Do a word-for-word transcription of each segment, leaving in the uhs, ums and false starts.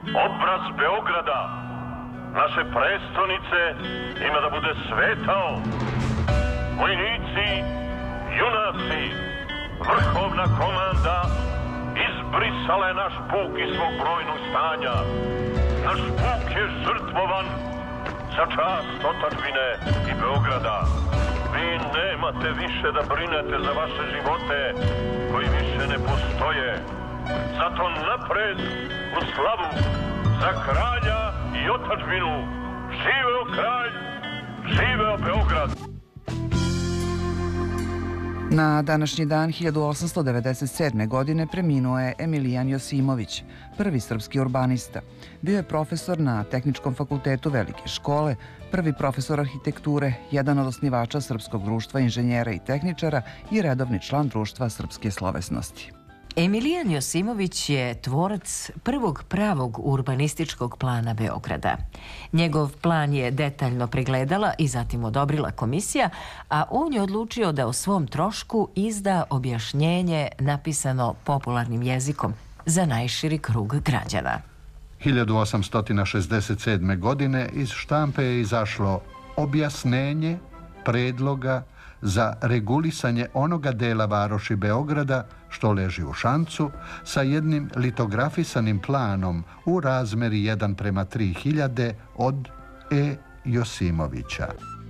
obraz Beograda, naše prestonice, ima da bude svetao. Vojnici, junaci, vrhovna komanda izbrisala je naš puk iz svog brojnog stanja. Naš puk je žrtvovan za čast otadžbine i Beograda. Vi nemate više da brinete za vaše živote koji više ne postoje. Zato napred u slavu za kralja i otadžbinu. Živeo kralj, živeo Beograd. Na današnji dan hiljadu osamsto devedeset sedme. godine preminuo je Emilijan Josimović, prvi srpski urbanista. Bio je profesor na Tehničkom fakultetu Velike škole, prvi profesor arhitekture, jedan od osnivača Srpskog društva inženjera i tehničara i redovni član Društva srpske slovesnosti. Emilijan Josimović je tvorac prvog pravog urbanističkog plana Beograda. Njegov plan je detaljno pregledala i zatim odobrila komisija, a on je odlučio da o svom trošku izda objašnjenje napisano popularnim jezikom za najširi krug građana. hiljadu osamsto šezdeset sedme. godine iz štampe je izašlo objašnjenje predloga za regulisanje onoga dela varoši Beograda što leži u Šancu sa jednim litografisanim planom u razmeri jedan prema tri hiljade od E. Josimovića.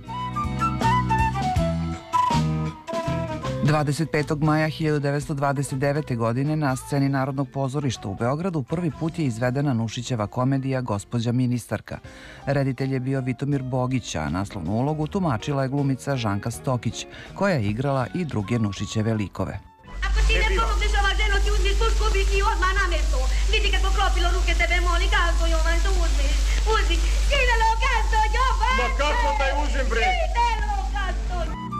dvadeset petog maja hiljadu devetsto dvadeset devete. godine na sceni Narodnog pozorišta u Beogradu prvi put je izvedena Nušićeva komedija Gospođa ministarka. Reditelj je bio Vitomir Bogić, a naslovnu ulogu tumačila je glumica Žanka Stokić, koja je igrala i druge Nušićeve likove. Ako ti ne pomogneš ova ženo, ti uzmi pušku, biki odmah na mesto. Vidi kako klopilo ruke tebe, moli, gazo, Jovan, to uzmiš. Uzmi, skidalo, gazo, Jovan! Ma kako da je uzim, bre? Skidalo, gazo!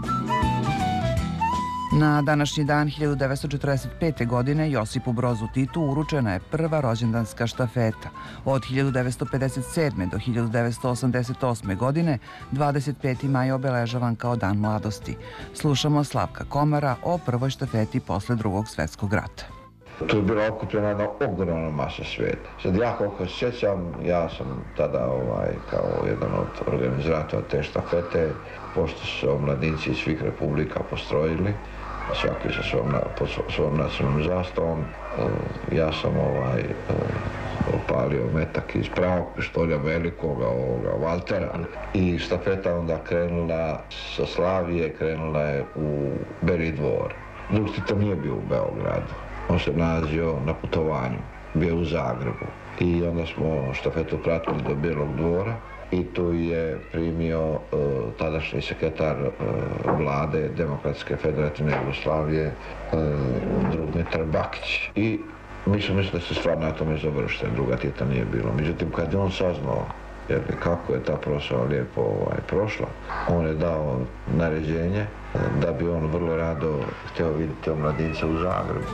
Na današnji dan hiljadu devetsto četrdeset pete. godine Josipu Brozu Titu uručena je prva rođendanska štafeta. Od hiljadu devetsto pedeset sedme. do hiljadu devetsto osamdeset osme. godine dvadeset peti maj obeležavan kao Dan mladosti. Slušamo Slavka Komara o prvoj štafeti posle drugog svetskog rata. Tu je bila okupljena jedna ogromna masa sveta. Sad ja koliko se sjećam, ja sam tada ovaj, kao jedan od organizatora te štafete, pošto su omladinci iz svih republika postrojili, svaki sa svom, pod svom nacionalnom zastavom, ja sam ovaj, opalio metak iz pravog pištolja velikoga ovoga Valtera i štafeta onda krenula sa Slavije, krenula je u Beli dvor. Drug Tito nije bio u Beogradu, on se nalazio na putovanju, bio u Zagrebu i onda smo štafetu pratili do Belog dvora i tu je primio uh, tadašnji sekretar uh, vlade Demokratske federativne Jugoslavije uh, drug Mitar Bakić. I mi smo mislili da se stvar na tome završite, druga Tita nije bilo. Međutim, kad je on saznao jer kako je ta proslava lijepo ovaj, prošla, on je dao naređenje da bi on vrlo rado htio vidjeti omladince u Zagrebu.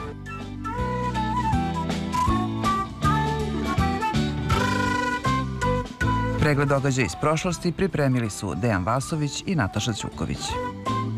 Pregled događaja iz prošlosti pripremili su Dejan Vasović i Nataša Ćuković.